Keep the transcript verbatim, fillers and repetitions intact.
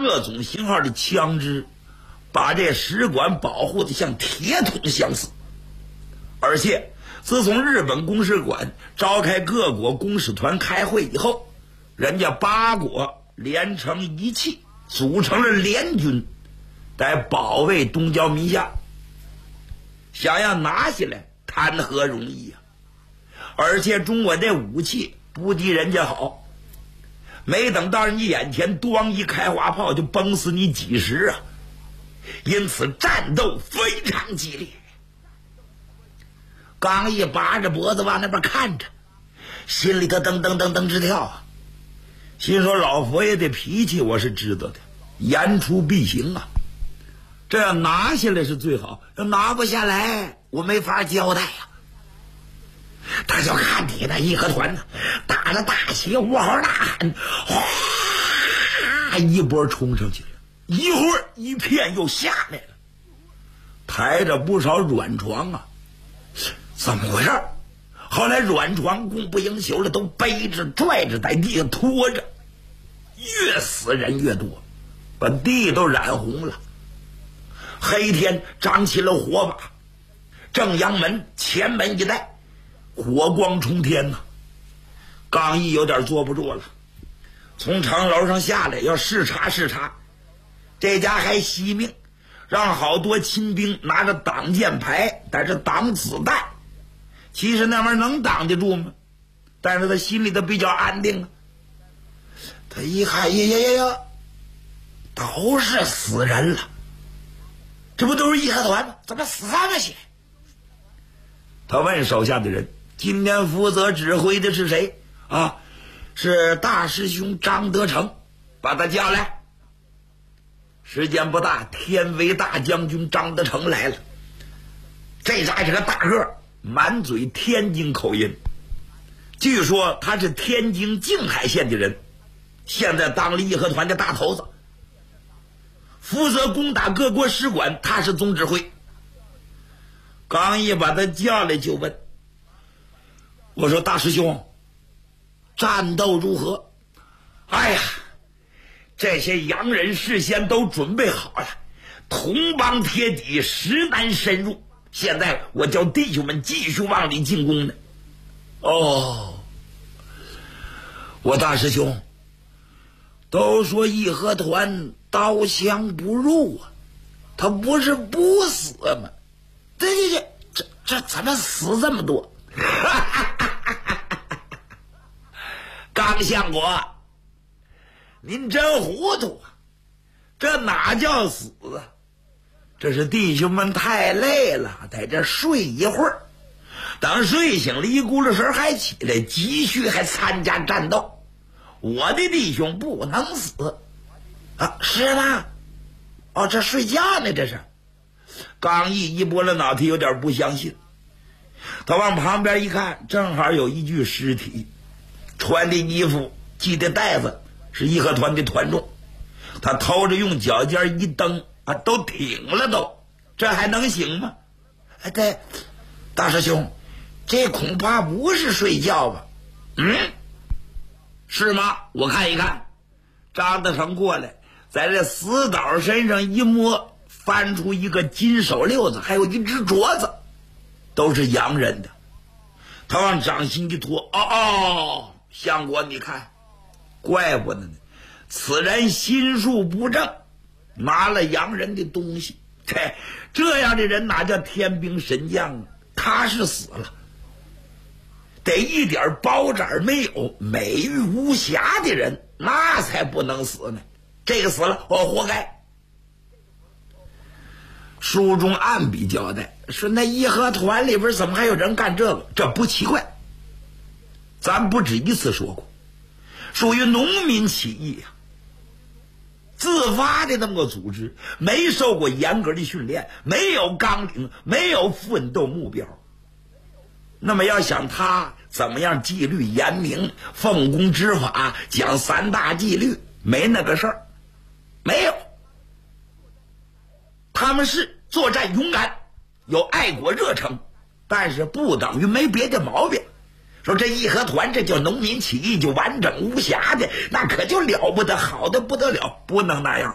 各种型号的枪支，把这使馆保护的像铁桶相似。而且自从日本公使馆召开各国公使团开会以后，人家八国连成一气，组成了联军，在保卫东交民巷。想要拿下来谈何容易啊！而且中国这武器不敌人家好，没等到你眼前，咣一开花炮就崩死你几十啊！因此战斗非常激烈。刚一拔着脖子往那边看着，心里头噔噔噔噔直跳啊！心说老佛爷的脾气我是知道的，言出必行啊！这样拿下来是最好，要拿不下来我没法交代呀、啊。他就看你那义和团呢，打着大旗，呜嚎大喊，哗，一波冲上去了，一会儿一片又下来了，抬着不少软床啊，怎么回事？后来软床供不应求了，都背着拽着在地上拖着，越死人越多，把地都染红了。黑天张起了火把，正阳门前门一带火光冲天呐、啊！刚毅有点坐不住了，从城楼上下来要视察视察。这家还惜命，让好多亲兵拿着挡箭牌在这挡子弹。其实那玩意儿能挡得住吗？但是他心里头比较安定啊。他一看，呀呀呀呀，都是死人了，这不都是义和团吗？怎么死这么些？他问手下的人，今天负责指挥的是谁啊？是大师兄张德成，把他叫来。时间不大，天威大将军张德成来了。这家是个大个，满嘴天津口音，据说他是天津静海县的人，现在当了义和团的大头子，负责攻打各国使馆，他是总指挥。刚一把他叫来就问，我说大师兄，战斗如何？哎呀，这些洋人事先都准备好了，铜帮铁底，实难深入，现在我叫弟兄们继续往里进攻呢。哦，我大师兄，都说义和团刀枪不入啊，他不是不死吗？这这这这这怎么死这么多？刚相国，您真糊涂啊！这哪叫死啊？这是弟兄们太累了，在这睡一会儿，等睡醒了一咕噜神还起来，继续还参加战斗。我的弟兄不能死啊！是吗？哦，这睡觉呢，这是。刚毅一拨了脑袋，有点不相信。他往旁边一看，正好有一具尸体，穿的衣服系的带子是义和团的团众。他偷着用脚尖一蹬啊，都挺了都，这还能行吗？哎，对，大师兄，这恐怕不是睡觉吧？嗯，是吗？我看一看。张德成过来，在这死倒身上一摸，翻出一个金手溜子，还有一只镯子，都是洋人的。他往掌心一托，哦哦，相国你看，怪不得呢，此人心术不正，拿了洋人的东西。这这样的人哪叫天兵神将啊？他是死了，得一点包斩没有，美玉无瑕的人，那才不能死呢。这个死了，我活该。书中暗笔交代说，那义和团里边怎么还有人干这个？这不奇怪，咱不止一次说过，属于农民起义呀、啊，自发的那么个组织，没受过严格的训练，没有纲领，没有奋斗目标。那么要想他怎么样纪律严明，奉公执法，讲三大纪律，没那个事儿，没有。他们是作战勇敢，有爱国热诚，但是不等于没别的毛病。说这义和团这叫农民起义，就完整无瑕的，那可就了不得，好的不得了，不能那样。